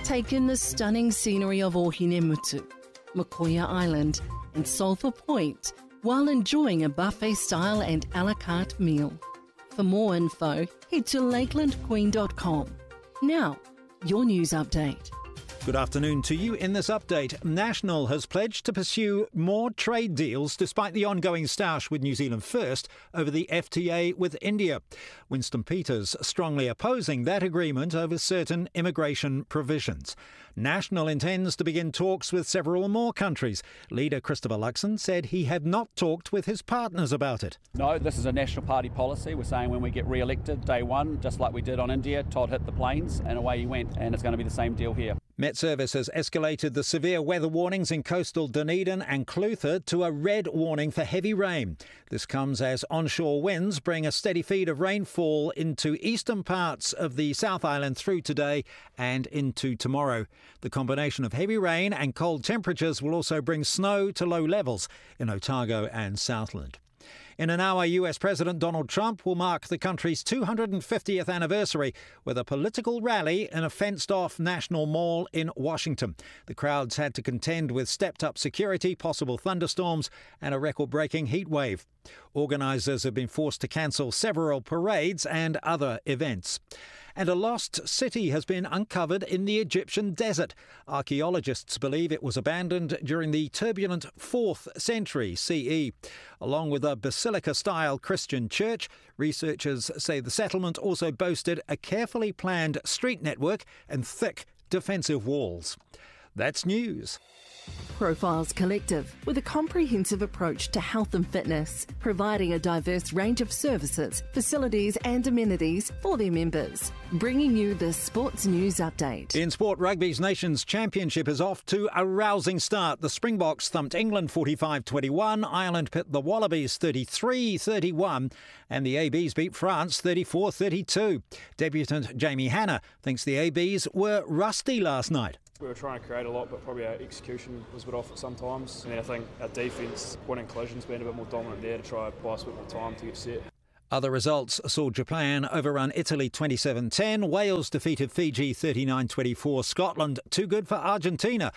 Take in the stunning scenery of Ohinemutu, Makoia Island and Sulphur Point while enjoying a buffet-style and a la carte meal. For more info, head to lakelandqueen.com. Now, your news update. Good afternoon to you. In this update, National has pledged to pursue more trade deals despite the ongoing stoush with New Zealand First over the FTA with India. Winston Peters strongly opposing that agreement over certain immigration provisions. National intends to begin talks with several more countries. Leader Christopher Luxon said he had not talked with his partners about it. No, this is a National Party policy. We're saying when we get re-elected, day one, just like we did on India, Todd hit the planes and away he went. And it's going to be the same deal here. Met Service has escalated the severe weather warnings in coastal Dunedin and Clutha to a red warning for heavy rain. This comes as onshore winds bring a steady feed of rainfall into eastern parts of the South Island through today and into tomorrow. The combination of heavy rain and cold temperatures will also bring snow to low levels in Otago and Southland. In an hour, US President Donald Trump will mark the country's 250th anniversary with a political rally in a fenced-off National Mall in Washington. The crowds had to contend with stepped-up security, possible thunderstorms and a record-breaking heat wave. Organisers have been forced to cancel several parades and other events. And a lost city has been uncovered in the Egyptian desert. Archaeologists believe it was abandoned during the turbulent 4th century CE. Along with a basilica-style Christian church, researchers say the settlement also boasted a carefully planned street network and thick defensive walls. That's news. Profiles Collective, with a comprehensive approach to health and fitness, providing a diverse range of services, facilities and amenities for their members. Bringing you the Sports News Update. In sport, rugby's Nations Championship is off to a rousing start. The Springboks thumped England 45-21, Ireland pit the Wallabies 33-31 and the ABs beat France 34-32. Debutant Jamie Hanna thinks the ABs were rusty last night. We were trying to create a lot, but probably our execution was a bit off at some times. And then I think our defence, winning collisions, being a bit more dominant there to try to buy us a bit more time to get set. Other results saw Japan overrun Italy 27-10, Wales defeated Fiji 39-24, Scotland too good for Argentina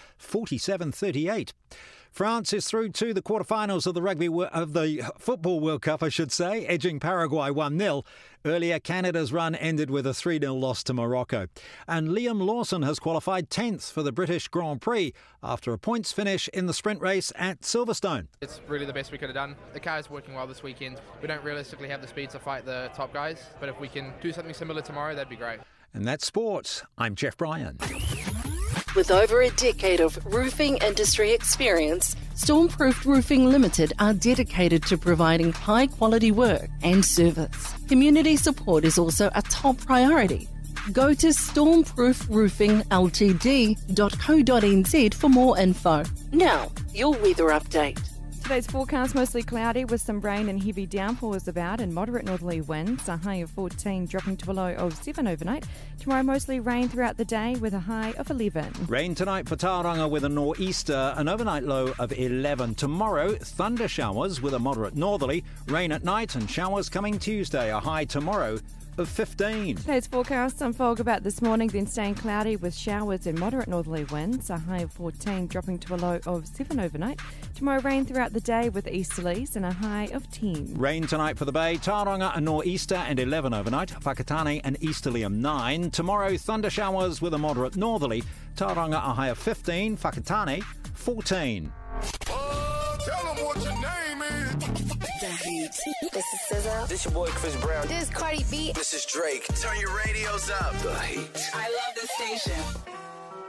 47-38. France is through to the quarterfinals of the Football World Cup, edging Paraguay 1-0. Earlier, Canada's run ended with a 3-0 loss to Morocco. And Liam Lawson has qualified 10th for the British Grand Prix after a points finish in the sprint race at Silverstone. It's really the best we could have done. The car is working well this weekend. We don't realistically have the speed to fight the top guys, but if we can do something similar tomorrow, that'd be great. And that's sports. I'm Jeff Bryan. With over a decade of roofing industry experience, Stormproof Roofing Limited are dedicated to providing high-quality work and service. Community support is also a top priority. Go to stormproofroofingltd.co.nz for more info. Now, your weather update. Today's forecast mostly cloudy with some rain and heavy downpours about and moderate northerly winds, a high of 14 dropping to a low of 7 overnight. Tomorrow mostly rain throughout the day with a high of 11. Rain tonight for Tauranga with a nor'easter, an overnight low of 11. Tomorrow, thunder showers with a moderate northerly, rain at night and showers coming Tuesday, a high tomorrow of 15. Today's forecast, some fog about this morning, then staying cloudy with showers and moderate northerly winds, a high of 14 dropping to a low of 7 overnight. Tomorrow rain throughout the day with easterlies and a high of 10. Rain tonight for the Bay, Tauranga a nor'easter and 11 overnight, Whakatane an easterly of 9. Tomorrow thunder showers with a moderate northerly, Tauranga a high of 15, Whakatane 14. Tell them what your name is. This is SZA. This your boy Chris Brown. This is Cardi B. This is Drake. Turn your radios up. The Heat. I love this station.